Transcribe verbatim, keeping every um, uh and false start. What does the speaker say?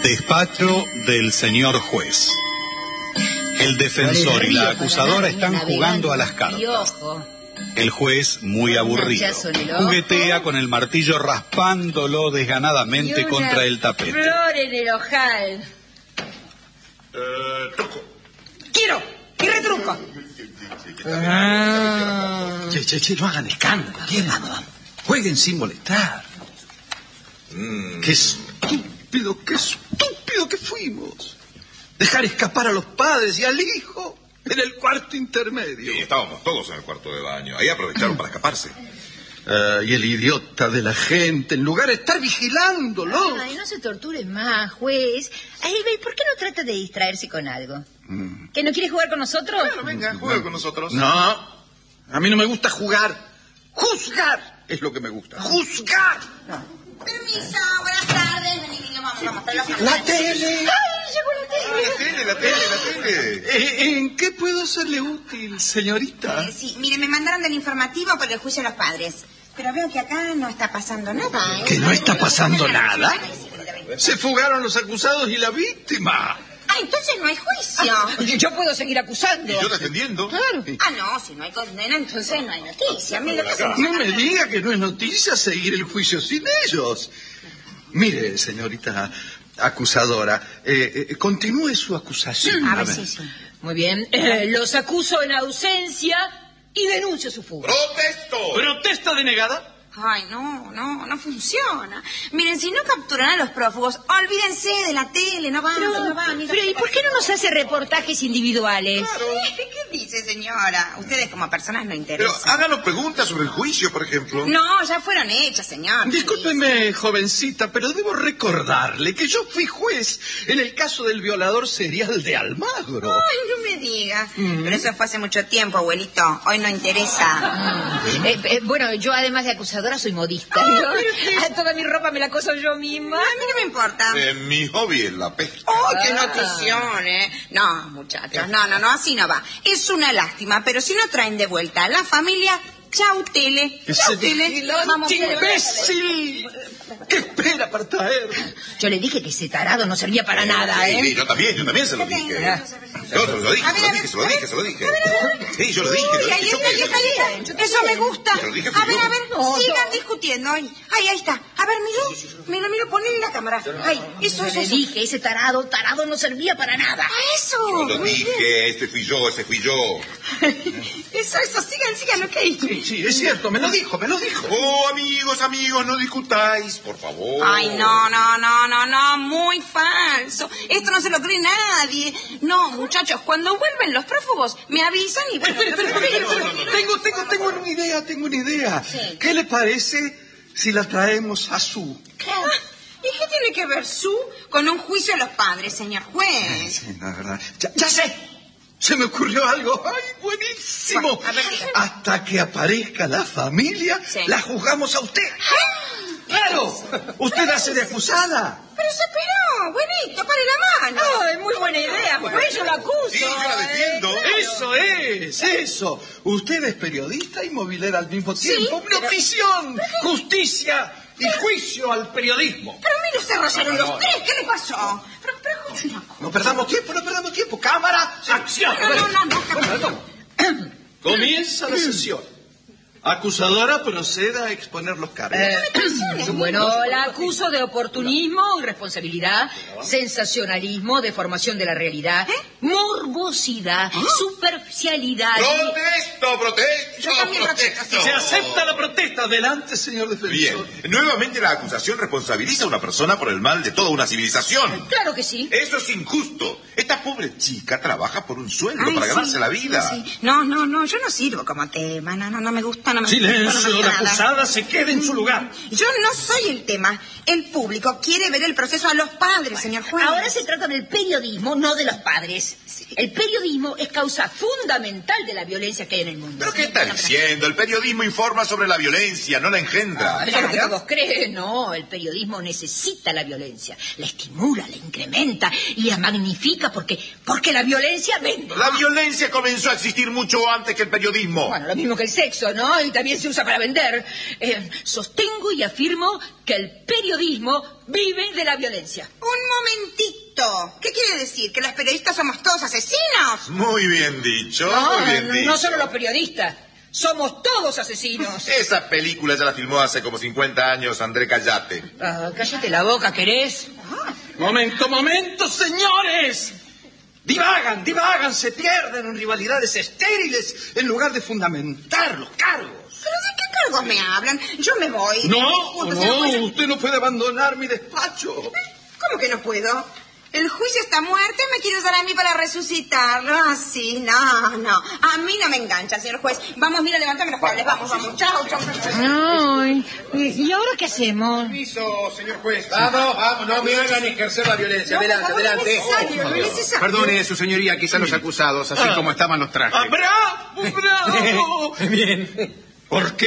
Despacho del señor juez. El defensor y la acusadora están jugando a las cartas. El juez, muy aburrido, juguetea con el martillo raspándolo desganadamente contra el tapete. Flor en el ojal. Eh, truco. Quiero y retruco. Ah. Che, che, che, no hagan escándalo. ¿Qué, vamos, vamos? Jueguen sin molestar. Mm. Qué estúpido, qué estúpido que fuimos. Dejar escapar a los padres y al hijo en el cuarto intermedio. Sí, estábamos todos en el cuarto de baño. Ahí aprovecharon para escaparse. Uh, y el idiota de la gente, en lugar de estar vigilándolo. Ay, no se torture más, juez. Ay, ¿por qué no trata de distraerse con algo? Mm. ¿Que no quiere jugar con nosotros? Bueno, venga, juega no. con nosotros. No, a mí no me gusta jugar. Juzgar es lo que me gusta. ¡Juzgar! No. Permiso, buenas tardes. Vení, niño, vamos, vamos. La, la tele. Ay, llegó la tele. La tele, la tele, la tele. Eh, ¿En qué puedo serle útil, señorita? Eh, sí, mire, me mandaron del informativo por el juicio de los padres. Pero veo que acá no está pasando nada, ¿eh? ¿Que no está pasando nada? Se fugaron los acusados y la víctima. Ah, entonces no hay juicio. Ah, yo puedo seguir acusando. Y yo defendiendo. Claro. Ah, no, si no hay condena, entonces no hay noticia. Mire, no me diga que no es noticia seguir el juicio sin ellos. Mire, señorita acusadora, eh, eh, continúe su acusación. A ver, sí, sí. Muy bien. Eh, los acuso en ausencia y denuncio su fuga. ¡Protesto! ¿Protesta denegada? Ay, no, no, no funciona. Miren, si no capturan a los prófugos, olvídense de la tele, no van, pero, no van. Pero, ¿y por qué no nos hace reportajes individuales? Claro. ¿Qué dice, señora? Ustedes como personas no interesan. Pero háganos preguntas sobre el juicio, por ejemplo. No, ya fueron hechas, señor. Discúlpeme, jovencita, pero debo recordarle que yo fui juez en el caso del violador serial de Almagro. Ay, no me diga. Mm. Pero eso fue hace mucho tiempo, abuelito. Hoy no interesa. Mm. Eh, eh, bueno, yo además de acusadora soy modista. ¿No? Toda mi ropa me la coso yo misma. A mí no me importa. Eh, mi hobby es la pesca. ¡Oh, qué notición, eh! No, muchachos, no, no, no, así no va. Es una lástima, pero si no traen de vuelta a la familia, chau, tele. Chau, tele. Vamos, imbécil. ¿Qué espera para traer? Yo le dije que ese tarado no servía para nada, ¿eh? Sí, yo también, yo también se lo dije. Yo se lo dije, se lo dije, se lo dije, se lo dije. Sí, yo lo dije. Uy, ahí está, ahí está, ahí está. Eso me gusta. A ver, a ver, sigan discutiendo. Ahí, ahí está. A ver, mira, mira, mira, ponle la cámara. Ay, eso, eso. Yo le dije, ese tarado, tarado no servía para nada. ¡A eso! Yo lo dije, este fui yo, ese fui yo. Eso, eso, sigan, sigan, ok. Sí, sí, es cierto, me lo dijo, me lo dijo. Oh, amigos, amigos, no discutáis, por favor. Ay, no, no, no, no, no, muy falso. Esto no se lo cree nadie. No, muchachos, cuando vuelven los prófugos, me avisan y... Espera, espera, espera, espera. Tengo, tengo, tengo una idea, tengo una idea. Sí. ¿Qué le parece si la traemos a Su? ¿Qué? ¿Y qué tiene que ver Su con un juicio de los padres, señor juez? Sí, la verdad. Ya, ya sé. Se me ocurrió algo. ¡Ay, buenísimo! Bueno, a ver, hasta que aparezca la familia, sí. La juzgamos a usted. ¡Ah! ¡Claro! Usted hace de acusada. Pero se esperó, buenito, pare la mano. Ay, muy buena idea, pues yo la acuso. Sí, yo la defiendo. Eh, eso es, eso. Usted es periodista y movilera al mismo tiempo. Sí, pero... ¡Misión! ¡Justicia! Y juicio al periodismo. Pero mire, se rayaron los tres. ¿Qué le pasó? Pero, pero... No, no perdamos tiempo, no perdamos tiempo. Cámara, acción. No, no, no, no, no, no. Comienza la sesión. Acusadora, proceda a exponer los cargos. Eh, bueno, la acuso de oportunismo, irresponsabilidad, sensacionalismo, deformación de la realidad, ¿eh? morbosidad, ¿eh? superficialidad. ¡Protesto, protesto! Yo también protesto. Se acepta la protesta. Adelante, señor defensor. Bien. Nuevamente la acusación responsabiliza a una persona por el mal de toda una civilización. Claro que sí. Eso es injusto. Esta pobre chica trabaja por un sueldo Ay, para sí, ganarse la vida. Sí, sí. No, no, no, yo no sirvo como tema. No, no, no me gusta. No me Silencio, no me la acusada se queda en su lugar. Yo no soy el tema. El público quiere ver el proceso a los padres, señor juez. Ahora se trata del periodismo, no de los padres. El periodismo es causa fundamental de la violencia que hay en el mundo. ¿Pero qué está diciendo? El periodismo informa sobre la violencia, no la engendra. Ah, eso es lo que todos creen. No, el periodismo necesita la violencia. La estimula, la incrementa y la magnifica porque, porque la violencia vende. La violencia comenzó a existir mucho antes que el periodismo. Bueno, lo mismo que el sexo, ¿no? Y también se usa para vender. Eh, sostengo y afirmo que el periodismo vive de la violencia. Un momentito. esto? ¿Qué quiere decir? ¿Que los periodistas somos todos asesinos? Muy bien dicho, No, muy bien no, dicho. no solo los periodistas. Somos todos asesinos. Esa película ya la filmó hace como cincuenta años André Callate. Ah, cállate la boca, ¿querés? Momento, momento, señores. Divagan, divagan, se pierden en rivalidades estériles en lugar de fundamentar los cargos. ¿Pero de qué cargos me hablan? Yo me voy. No, Punto, señor no, juez. usted no puede abandonar mi despacho. ¿Cómo que no puedo? El juicio está muerto y me quiere usar a mí para resucitarlo. Ah, sí, no, no. A mí no me engancha, señor juez. Vamos, mira, levántame los cables. Vamos, vamos. Chao, chao, chao. Ay, ¿y ahora qué hacemos? Permiso, señor juez. Vamos, vamos, no me hagan ejercer la violencia. Adelante, No, adelante. No es necesario, no es necesario. Perdone, su señoría, aquí están los acusados, así como estaban los trajes. ¡Ah, bravo, bravo! Bien. ¿Por qué?